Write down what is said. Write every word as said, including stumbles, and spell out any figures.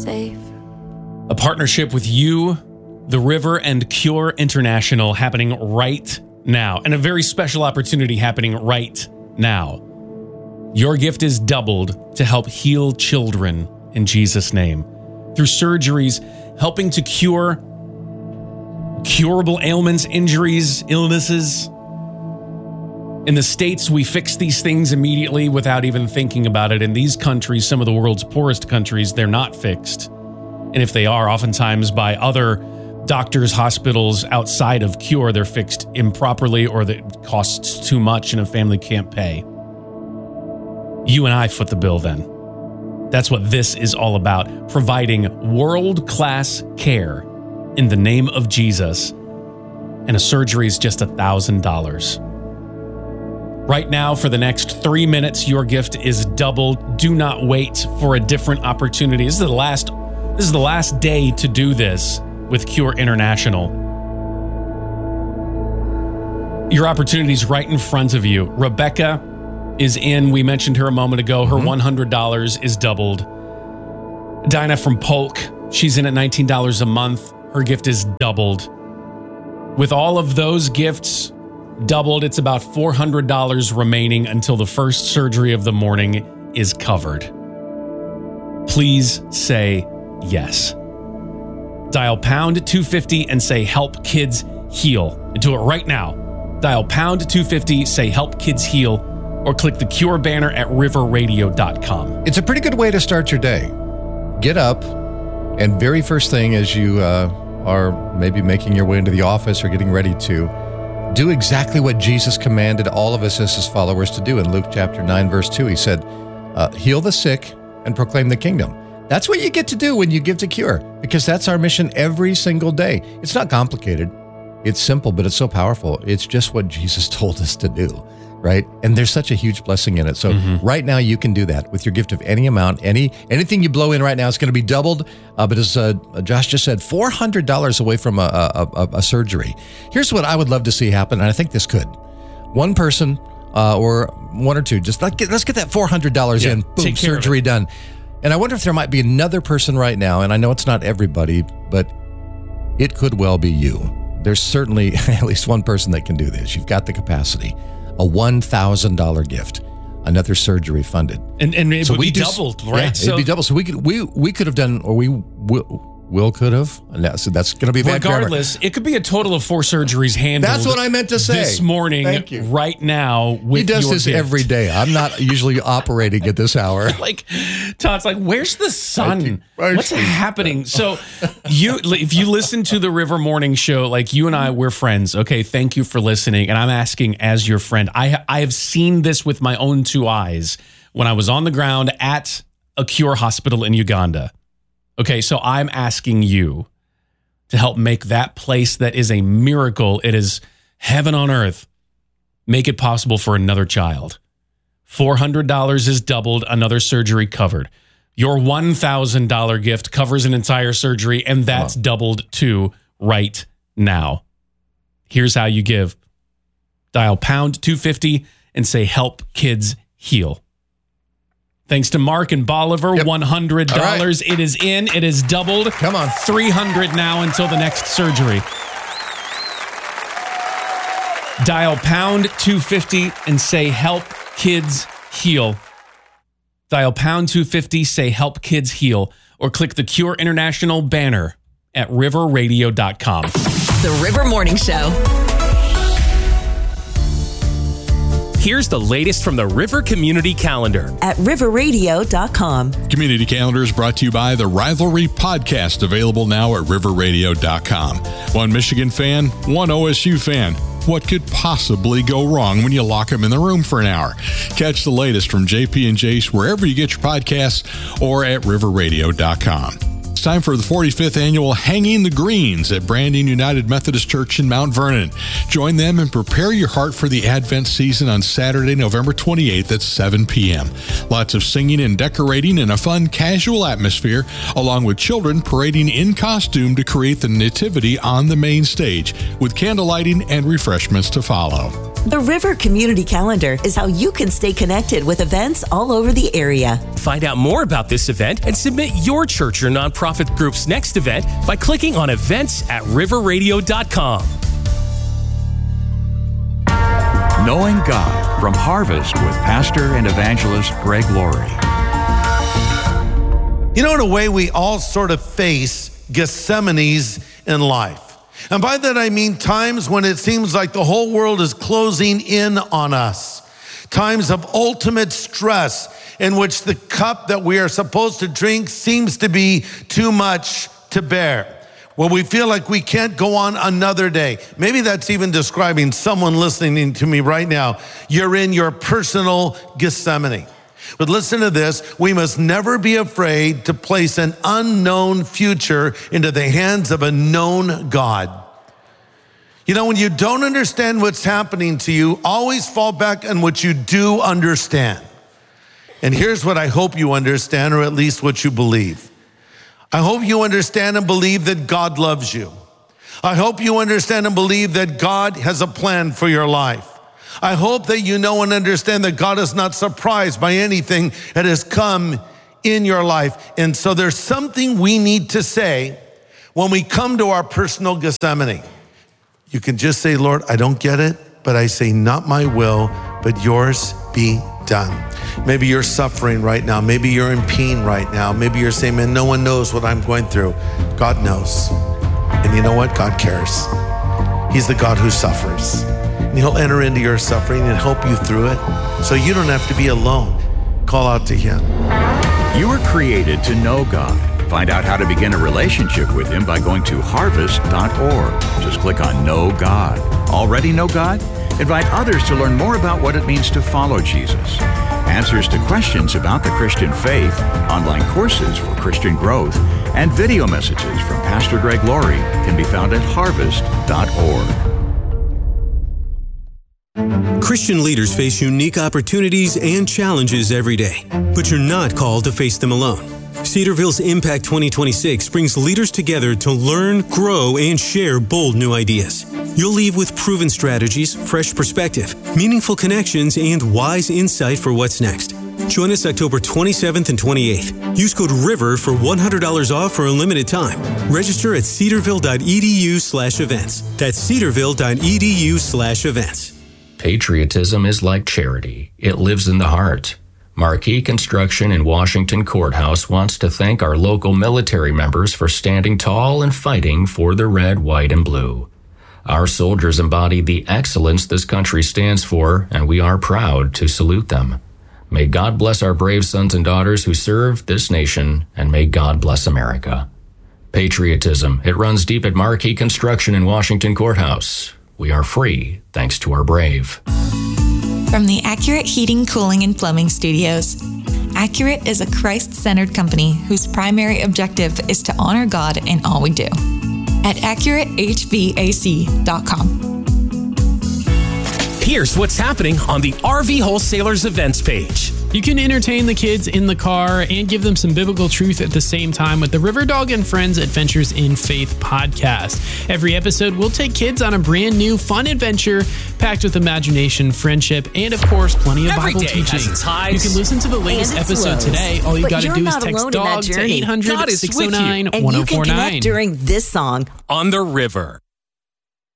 safe. A partnership with you, The River, and Cure International happening right now. And a very special opportunity happening right now. Your gift is doubled to help heal children in Jesus' name. Through surgeries, helping to cure curable ailments, injuries, illnesses. In the States, we fix these things immediately without even thinking about it. In these countries, some of the world's poorest countries, they're not fixed. And if they are, oftentimes by other doctors, hospitals outside of Cure, they're fixed improperly or that costs too much and a family can't pay. You and I foot the bill then. That's what this is all about, providing world-class care in the name of Jesus. And a surgery is just one thousand dollars. Right now, for the next three minutes, your gift is doubled. Do not wait for a different opportunity. This is the last, this is the last day to do this with Cure International. Your opportunity is right in front of you. Rebecca is in. We mentioned her a moment ago. Her mm-hmm. one hundred dollars is doubled. Dinah from Polk, she's in at nineteen dollars a month. Her gift is doubled. With all of those gifts doubled, it's about four hundred dollars remaining until the first surgery of the morning is covered. Please say yes. Dial pound two fifty and say help kids heal. And do it right now. Dial pound two fifty, say help kids heal, or click the Cure banner at river radio dot com. It's a pretty good way to start your day. Get up, and very first thing as you uh, are maybe making your way into the office or getting ready to, do exactly what Jesus commanded all of us as his followers to do. In Luke chapter nine, verse two, he said, uh, heal the sick and proclaim the kingdom. That's what you get to do when you give to Cure, because that's our mission every single day. It's not complicated. It's simple, but it's so powerful. It's just what Jesus told us to do, right? And there's such a huge blessing in it. So mm-hmm. right now you can do that with your gift of any amount. Any Anything you blow in right now is going to be doubled. Uh, but as uh, Josh just said, four hundred dollars away from a, a, a, a surgery. Here's what I would love to see happen, and I think this could. One person uh, or one or two, just let get, let's get that four hundred dollars yeah, in, boom, surgery done. And I wonder if there might be another person right now, and I know it's not everybody, but it could well be you. There's certainly at least one person that can do this. You've got the capacity. A one thousand dollars gift, another surgery funded. And, and it so would we be just, doubled, right? Yeah, so, it'd be doubled. So we could we we could have done, or we will, will could have. So that's going to be bad regardless. grammar. It could be a total of four surgeries handled. That's what I meant to say this morning. Thank you. Right now. With he does your this gift. every day. I'm not usually operating at this hour. Like Todd's like, where's the sun? Right. What's happening? So you, if you listen to the River Morning Show, like you and I, we're friends. Okay, thank you for listening. And I'm asking as your friend. I I have seen this with my own two eyes when I was on the ground at a Cure hospital in Uganda. Okay, so I'm asking you to help make that place that is a miracle. It is heaven on earth. Make it possible for another child. four hundred dollars is doubled, another surgery covered. Your one thousand dollars gift covers an entire surgery, and that's oh. doubled too right now. Here's how you give. Dial pound two fifty and say help kids heal. Thanks to Mark and Bolivar, yep. one hundred dollars. Right. It is in. It is doubled. Come on. three hundred dollars now until the next surgery. Dial pound two fifty and say help kids heal. Dial pound two fifty, say help kids heal, or click the Cure International banner at river radio dot com. The River Morning Show. Here's the latest from the River Community Calendar at river radio dot com. Community Calendar is brought to you by the Rivalry Podcast, available now at river radio dot com. One Michigan fan, one O S U fan. What could possibly go wrong when you lock them in the room for an hour? Catch the latest from J P and Jace wherever you get your podcasts or at river radio dot com. It's time for the forty-fifth annual Hanging the Greens at Brandon United Methodist Church in Mount Vernon. Join them and prepare your heart for the Advent season on Saturday, November twenty-eighth at seven p.m. Lots of singing and decorating in a fun, casual atmosphere, along with children parading in costume to create the nativity on the main stage, with candle lighting and refreshments to follow. The River Community Calendar is how you can stay connected with events all over the area. Find out more about this event and submit your church or nonprofit group's next event by clicking on events at river radio dot com. Knowing God from Harvest with Pastor and Evangelist Greg Laurie. You know, in a way, we all sort of face Gethsemanes in life. And by that I mean times when it seems like the whole world is closing in on us. Times of ultimate stress in which the cup that we are supposed to drink seems to be too much to bear. Where we feel like we can't go on another day. Maybe that's even describing someone listening to me right now. You're in your personal Gethsemane. But listen to this, we must never be afraid to place an unknown future into the hands of a known God. You know, when you don't understand what's happening to you, always fall back on what you do understand. And here's what I hope you understand, or at least what you believe. I hope you understand and believe that God loves you. I hope you understand and believe that God has a plan for your life. I hope that you know and understand that God is not surprised by anything that has come in your life. And so there's something we need to say when we come to our personal Gethsemane. You can just say, Lord, I don't get it, but I say, not my will, but yours be done. Maybe you're suffering right now. Maybe you're in pain right now. Maybe you're saying, man, no one knows what I'm going through. God knows. And you know what? God cares. He's the God who suffers. And he'll enter into your suffering and help you through it. So you don't have to be alone. Call out to him. You were created to know God. Find out how to begin a relationship with him by going to harvest dot org. Just click on Know God. Already know God? Invite others to learn more about what it means to follow Jesus. Answers to questions about the Christian faith, online courses for Christian growth, and video messages from Pastor Greg Laurie can be found at harvest dot org. Christian leaders face unique opportunities and challenges every day, but you're not called to face them alone. Cedarville's Impact twenty twenty-six brings leaders together to learn, grow, and share bold new ideas. You'll leave with proven strategies, fresh perspective, meaningful connections, and wise insight for what's next. Join us October twenty-seventh and twenty-eighth. Use code RIVER for one hundred dollars off for a limited time. Register at cedarville dot e d u slash events. That's cedarville dot e d u slash events. Patriotism is like charity. It lives in the heart. Marquee Construction in Washington Courthouse wants to thank our local military members for standing tall and fighting for the red, white, and blue. Our soldiers embody the excellence this country stands for, and we are proud to salute them. May God bless our brave sons and daughters who serve this nation, and may God bless America. Patriotism, it runs deep at Marquee Construction in Washington Courthouse. We are free, thanks to our brave. From the Accurate Heating, Cooling, and Plumbing Studios. Accurate is a Christ-centered company whose primary objective is to honor God in all we do. At accurate h v a c dot com. Here's what's happening on the R V Wholesalers events page. You can entertain the kids in the car and give them some biblical truth at the same time with the River Dog and Friends Adventures in Faith podcast. Every episode, we'll take kids on a brand new fun adventure packed with imagination, friendship, and of course, plenty of Every Bible day teaching. has its highs. You can listen to the latest episode lows. today. All you But got to you're do is not text alone in that DOG to journey. eight hundred, God is six oh nine, with you. And one you oh can four nine. connect during this song. On the River.